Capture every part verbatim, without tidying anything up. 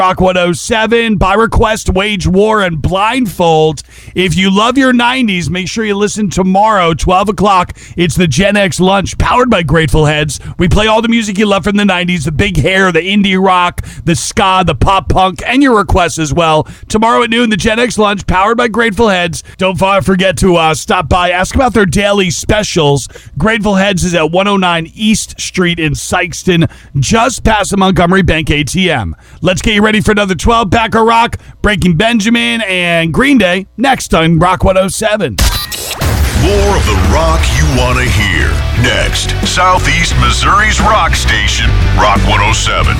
Rock one oh seven, by request, Wage War, and Blindfold. If you love your nineties, make sure you listen tomorrow, twelve o'clock. It's the Gen X Lunch, powered by Grateful Heads. We play all the music you love from the nineties, the big hair, the indie rock, the ska, the pop punk, and your requests as well. Tomorrow at noon, the Gen X Lunch, powered by Grateful Heads. Don't forget to uh, stop by, ask about their daily specials. Grateful Heads is at one oh nine East Street in Sykeston, just past the Montgomery Bank A T M. Let's get you ready for another twelve pack of rock. Breaking Benjamin and Green Day next on Rock one oh seven. More of the rock you want to hear next. Southeast Missouri's rock station, Rock one oh seven.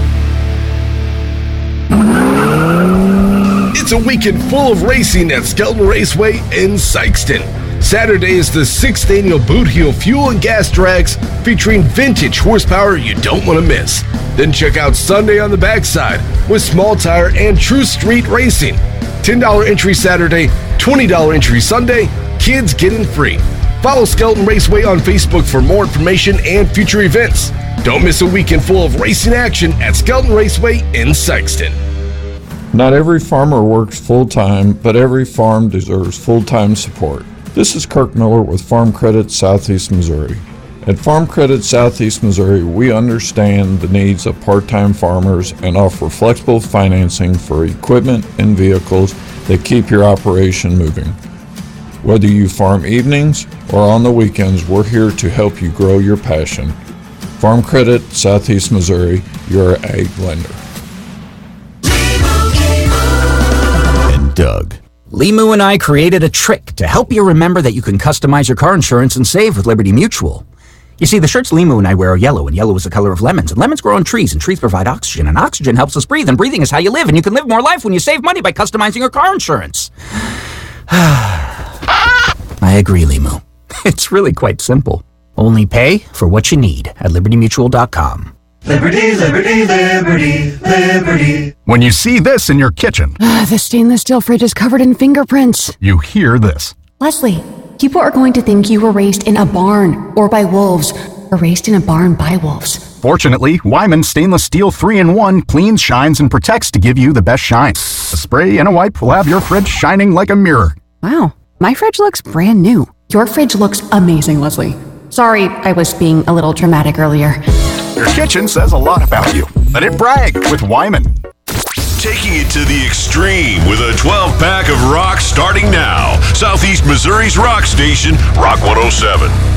It's a weekend full of racing at Skelton Raceway in Sykeston. Saturday is the sixth annual Boot Heel Fuel and Gas Drags featuring vintage horsepower you don't want to miss. Then check out Sunday on the backside with small tire and true street racing. ten dollars entry Saturday, twenty dollars entry Sunday, kids getting free. Follow Skelton Raceway on Facebook for more information and future events. Don't miss a weekend full of racing action at Skelton Raceway in Sykeston. Not every farmer works full-time, but every farm deserves full-time support. This is Kirk Miller with Farm Credit Southeast Missouri. At Farm Credit Southeast Missouri, we understand the needs of part-time farmers and offer flexible financing for equipment and vehicles that keep your operation moving. Whether you farm evenings or on the weekends, we're here to help you grow your passion. Farm Credit Southeast Missouri, your ag lender. And Doug. Limu and I created a trick to help you remember that you can customize your car insurance and save with Liberty Mutual. You see, the shirts Limu and I wear are yellow, and yellow is the color of lemons, and lemons grow on trees, and trees provide oxygen, and oxygen helps us breathe, and breathing is how you live, and you can live more life when you save money by customizing your car insurance. I agree, Limu. It's really quite simple. Only pay for what you need at liberty mutual dot com. Liberty, liberty, liberty, liberty. When you see this in your kitchen, Uh, the stainless steel fridge is covered in fingerprints. You hear this. Leslie, people are going to think you were raised in a barn or by wolves, or raised in a barn by wolves. Fortunately, Wyman Stainless Steel three in one cleans, shines, and protects to give you the best shine. A spray and a wipe will have your fridge shining like a mirror. Wow, my fridge looks brand new. Your fridge looks amazing, Leslie. Sorry, I was being a little dramatic earlier. Your kitchen says a lot about you. Let it brag with Wyman. Taking it to the extreme with a twelve pack of rock starting now. Southeast Missouri's rock station, Rock one oh seven.